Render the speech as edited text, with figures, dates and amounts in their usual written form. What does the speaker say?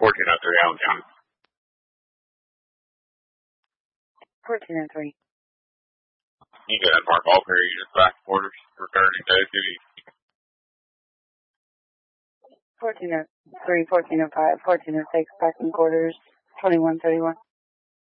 1403 Allen County. 1403. You got to mark all periods back quarters returning to ATV. 1403, 1405, 1406, back in quarters, 2131.